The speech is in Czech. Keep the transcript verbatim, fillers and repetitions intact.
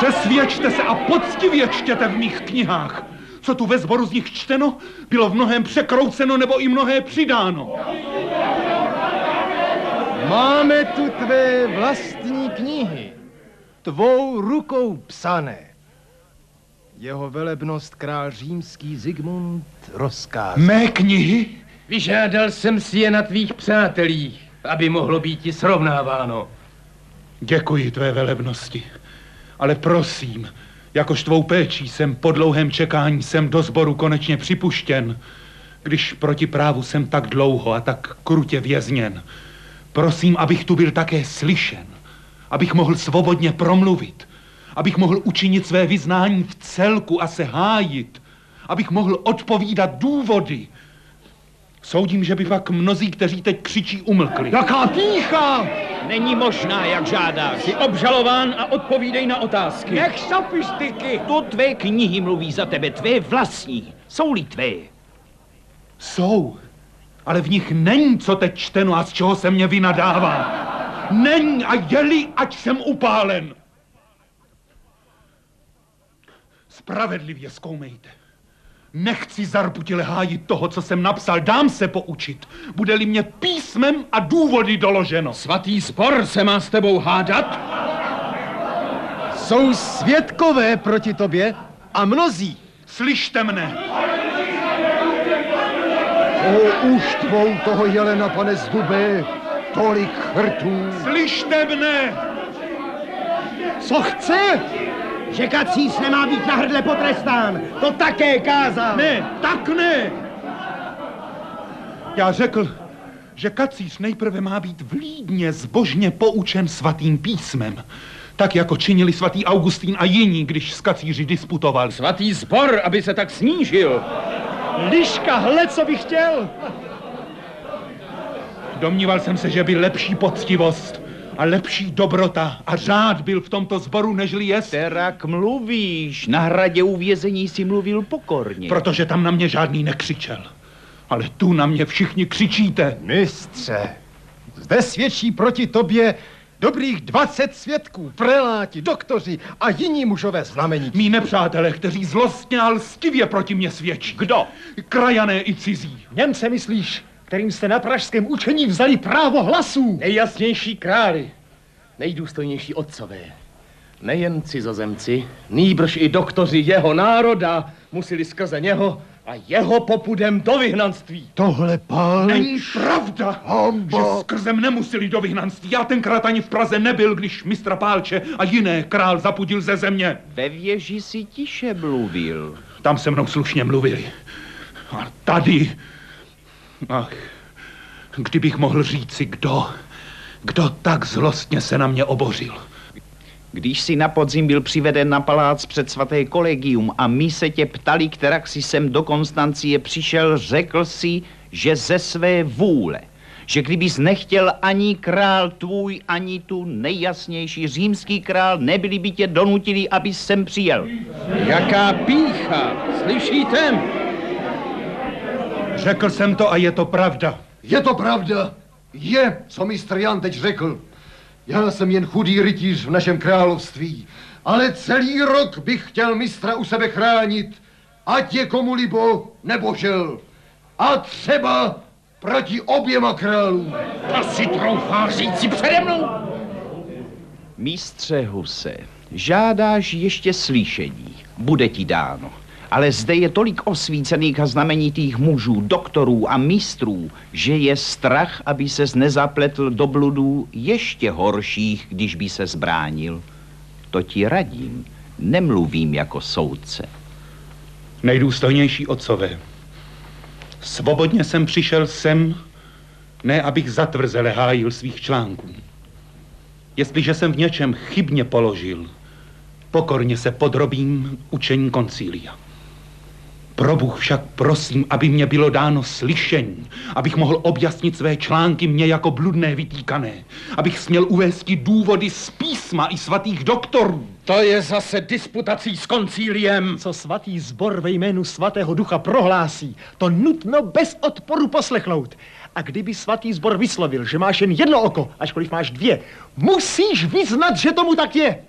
Přesvědčte se a poctivě čtěte v mých knihách. Co tu ve sboru z nich čteno, bylo v mnohém překrouceno nebo i mnohé přidáno. Máme tu tvé vlastní knihy, tvou rukou psané. Jeho velebnost král římský Zikmund rozkázal. Mé knihy? Vyžádal jsem si je na tvých přátelích, aby mohlo být ti srovnáváno. Děkuji tvé velebnosti, ale prosím, jakož tvou péčí jsem po dlouhém čekání jsem do sboru konečně připuštěn, když proti právu jsem tak dlouho a tak krutě vězněn. Prosím, abych tu byl také slyšen, abych mohl svobodně promluvit, abych mohl učinit své vyznání v celku a se hájit, abych mohl odpovídat důvody. Soudím, že by pak mnozí, kteří teď křičí, umlkli. Jaká pýcha! Není možná, jak žádáš. Jsi obžalován a odpovídej na otázky. Nech sofistiky. To tvé knihy mluví za tebe, tvé vlastní. Jsou-li tvé? Jsou, ale v nich není, co teď čteno a z čeho se mě vynadává. Není a jeli, ať jsem upálen. Spravedlivě zkoumejte. Nechci zarputile hájit toho, co jsem napsal, dám se poučit. Bude-li mě písmem a důvody doloženo. Svatý spor se má s tebou hádat? Jsou svědkové proti tobě a mnozí. Slyšte mne. O úštvou toho jelena, pane Zdube, tolik chrtů. Slyšte mne. Co chce? Že kacíř nemá být na hrdle potrestán. To také kázal. Ne, tak ne. Já řekl, že kacíř nejprve má být vlídně zbožně poučen svatým písmem. Tak jako činili svatý Augustín a jiní, když s kacíři disputovali. Svatý sbor, aby se tak snížil. Liška, hle, co bych chtěl. Domníval jsem se, že by lepší poctivost a lepší dobrota a řád byl v tomto sboru, nežli jest. Terak mluvíš, na hradě uvězení si mluvil pokorně. Protože tam na mě žádný nekřičel. Ale tu na mě všichni křičíte. Mistře, zde svědčí proti tobě dobrých dvacet svědků, preláti, doktoři a jiní mužové znamení. Mí nepřátelé, kteří zlostně a lstivě proti mě svědčí. Kdo? Krajané i cizí. Němce myslíš, kterým jste na pražském učení vzali právo hlasu? Nejjasnější králi, nejdůstojnější otcové. Nejen cizozemci, nýbrž i doktoři jeho národa museli skrze něho a jeho popudem do vyhnanství. Tohle pán... Není pravda, Hambo. že skrze mne museli do vyhnanství. Já tenkrát ani v Praze nebyl, když mistra Pálče a jiné král zapudil ze země. Ve věži si tiše mluvil. Tam se mnou slušně mluvili. A tady... Ach, kdybych mohl říci, kdo... Kdo tak zlostně se na mě obořil. Když si na podzim byl přiveden na palác před svaté kolegium a my se tě ptali, kterak si sem do Konstancie přišel, řekl si, že ze své vůle, že kdybys nechtěl ani král tvůj, ani tu nejjasnější římský král, nebyli by tě donutili, abys sem přijel. Jaká pýcha, slyšíte? Řekl jsem to a je to pravda. Je to pravda. Je, co mistr Jan teď řekl. Já jsem jen chudý rytíř v našem království, ale celý rok bych chtěl mistra u sebe chránit, ať je komu libo nebo žel. A třeba proti oběma králům. To si troufá říci přede mnou? Mistře Huse, žádáš ještě slyšení, bude ti dáno. Ale zde je tolik osvícených a znamenitých mužů, doktorů a mistrů, že je strach, aby ses nezapletl do bludů ještě horších, když by se zbránil. To ti radím, nemluvím jako soudce. Nejdůstojnější otcové, svobodně jsem přišel sem, ne abych zatvrzele hájil svých článků. Jestliže jsem v něčem chybně položil, pokorně se podrobím učení koncilia. Pro Bůh však prosím, aby mě bylo dáno slyšení, abych mohl objasnit své články mě jako bludné vytýkané, abych směl uvést důvody z písma i svatých doktorů. To je zase disputací s koncíliem. Co svatý sbor ve jménu svatého ducha prohlásí, to nutno bez odporu poslechnout. A kdyby svatý sbor vyslovil, že máš jen jedno oko, ačkoliv máš dvě, musíš vyznat, že tomu tak je.